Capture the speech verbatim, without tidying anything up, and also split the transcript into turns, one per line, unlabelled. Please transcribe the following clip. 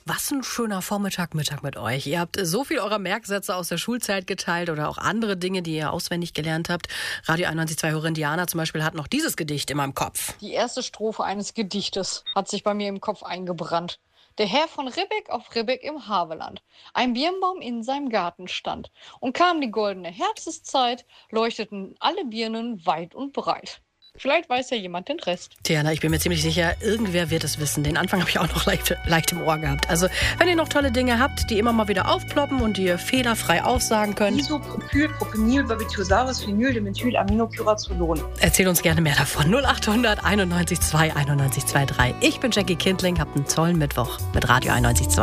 Was ein schöner Vormittag, Mittag mit euch. Ihr habt so viel eurer Merksätze aus der Schulzeit geteilt oder auch andere Dinge, die ihr auswendig gelernt habt. Radio einundneunzig Komma zwei Hörerin Diana zum Beispiel hat noch dieses Gedicht in meinem Kopf.
Die erste Strophe eines Gedichtes hat sich bei mir im Kopf eingebrannt. Der Herr von Ribbeck auf Ribbeck im Havelland, ein Birnbaum in seinem Garten stand. Und kam die goldene Herbsteszeit, leuchteten alle Birnen weit und breit. Vielleicht weiß ja jemand den Rest.
Diana, ich bin mir ziemlich sicher, irgendwer wird es wissen. Den Anfang habe ich auch noch leicht, leicht im Ohr gehabt. Also, wenn ihr noch tolle Dinge habt, die immer mal wieder aufploppen und die ihr fehlerfrei aufsagen könnt.
Isopropyl, Propenyl, Barbituraris, Phenyl, Dimethyl, Aminopyrazolon.
Erzähl uns gerne mehr davon. null acht hundert einundneunzig zwei einundneunzig zwei drei. Ich bin Jackie Kindling, habt einen tollen Mittwoch mit Radio einundneunzig Komma zwei.